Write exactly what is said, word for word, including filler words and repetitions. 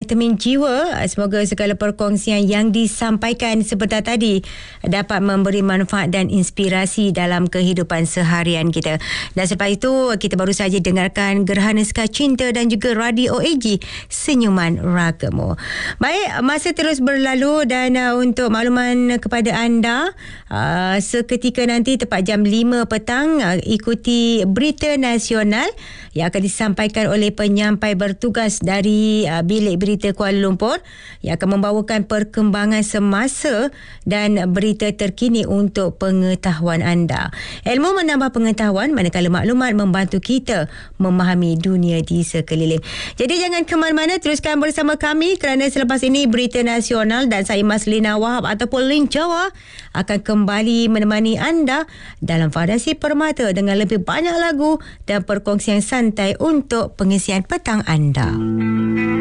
vitamin jiwa. Semoga segala perkongsian yang disampaikan sebentar tadi dapat memberi manfaat dan inspirasi dalam kehidupan seharian kita. Dan selepas itu, kita baru saja dengarkan Gerhana Sekar Cinta dan juga Radio A G, Senyuman Ragamu. Baik, masa terus berlalu dan uh, untuk makluman kepada anda, uh, seketika nanti tepat jam lima petang, uh, ikuti Berita Nasional yang akan disampaikan oleh penyampai bertugas dari uh, Bilik Berita Kuala Lumpur yang akan membawakan perkembangan semasa dan berita terkini untuk pengetahuan anda. Ilmu menambah pengetahuan, manakala maklumat membantu kita memahami dunia di sekeliling. Jadi jangan ke mana-mana, teruskan bersama kami kerana selepas ini Berita Nasional dan saya Maslina Wahab ataupun Lin Jawa akan kembali menemani anda dalam Fantasi Permata dengan lebih banyak lagu dan perkongsian santai untuk pengisian petang anda.